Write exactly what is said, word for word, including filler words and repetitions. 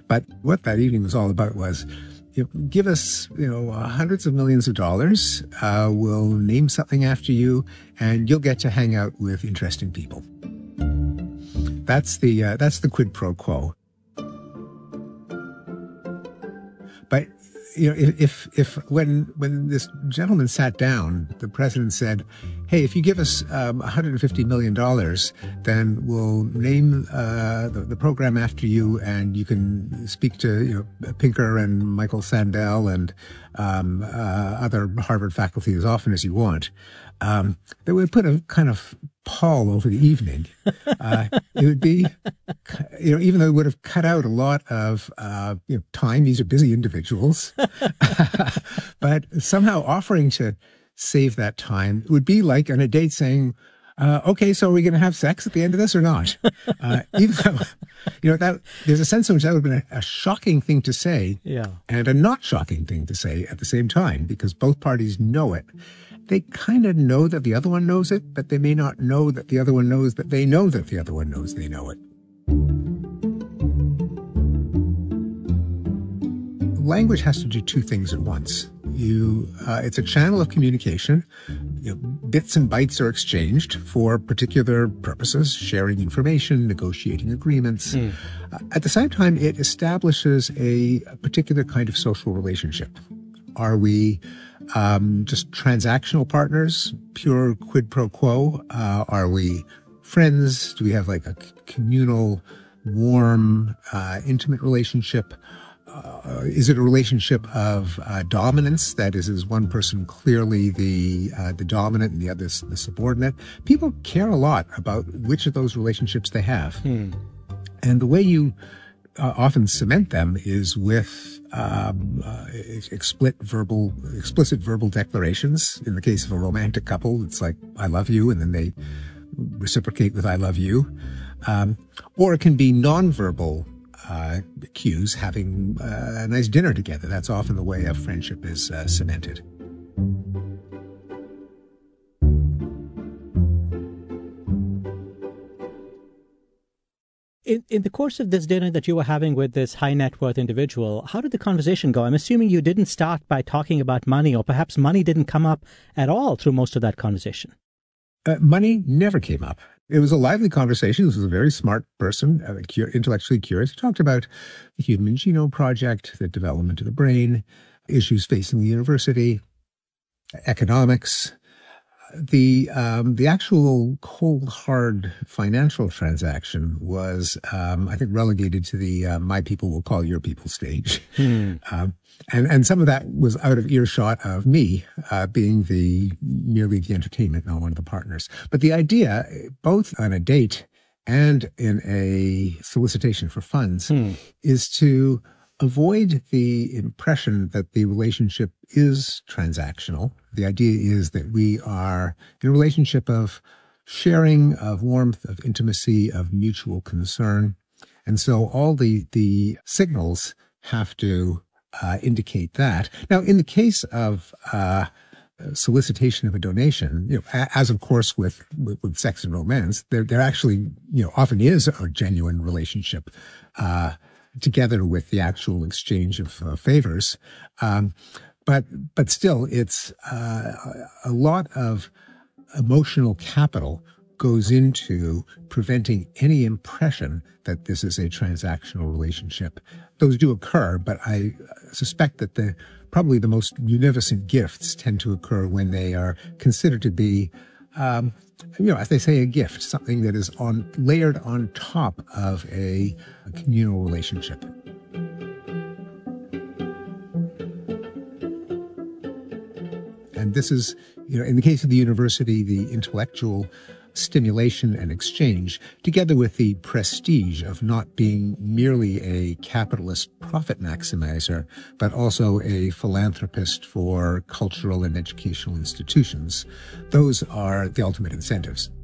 But what that evening was all about was, you know, give us, you know, uh, hundreds of millions of dollars. Uh, we'll name something after you, and you'll get to hang out with interesting people. That's the uh, that's the quid pro quo. But you know, if, if if when when this gentleman sat down, the president said, "Hey, if you give us um, one hundred fifty million dollars, then we'll name uh, the, the program after you, and you can speak to you know Pinker and Michael Sandel and um, uh, other Harvard faculty as often as you want." Um, that would put a kind of pall over the evening. Uh, it would be, you know, even though it would have cut out a lot of uh, you know, time. These are busy individuals, but somehow offering to save that time would be like on a date saying, uh, "Okay, so are we going to have sex at the end of this or not?" Uh, even though, you know, that there's a sense in which that would have been a, a shocking thing to say, yeah, and a not shocking thing to say at the same time, because both parties know it. They kind of know that the other one knows it, but they may not know that the other one knows that they know that the other one knows they know it. Language has to do two things at once. You, uh, it's a channel of communication. You know, bits and bytes are exchanged for particular purposes, sharing information, negotiating agreements. Mm. Uh, at the same time, it establishes a, a particular kind of social relationship. Are we um, just transactional partners, pure quid pro quo? Uh, are we friends? Do we have like a communal, warm, uh, intimate relationship? Uh, is it a relationship of uh, dominance? That is, is one person clearly the uh, the dominant and the other the subordinate? People care a lot about which of those relationships they have. Hmm. And the way you uh, often cement them is with um, uh, explicit verbal, explicit verbal declarations. In the case of a romantic couple, it's like, "I love you," and then they reciprocate with "I love you." Um, or it can be nonverbal Uh, cues, having uh, a nice dinner together. That's often the way a friendship is uh, cemented. In, in the course of this dinner that you were having with this high net worth individual, how did the conversation go? I'm assuming you didn't start by talking about money, or perhaps money didn't come up at all through most of that conversation. Uh, money never came up. It was a lively conversation. This was a very smart person, uh, cu- intellectually curious. He talked about the Human Genome Project, the development of the brain, issues facing the university, economics. The um, the actual cold, hard financial transaction was, um, I think, relegated to the uh, "my people will call your people" stage. Hmm. Um, and, and some of that was out of earshot of me, uh, being the merely the entertainment, not one of the partners. But the idea, both on a date and in a solicitation for funds, hmm. is to avoid the impression that the relationship is transactional. The idea is that we are in a relationship of sharing, of warmth, of intimacy, of mutual concern. And so all the, the signals have to uh, indicate that. Now, in the case of uh, solicitation of a donation, you know, as of course with, with, with sex and romance, there, there actually, you know, often is a genuine relationship, uh, together with the actual exchange of uh, favors. Um, but, but still, it's uh, a lot of emotional capital goes into preventing any impression that this is a transactional relationship. Those do occur, but I suspect that the probably the most munificent gifts tend to occur when they are considered to be um, you know, as they say, a gift, something that is on layered on top of a, a communal relationship. And this is, you know, in the case of the university, the intellectual stimulation and exchange, together with the prestige of not being merely a capitalist profit maximizer, but also a philanthropist for cultural and educational institutions. Those are the ultimate incentives.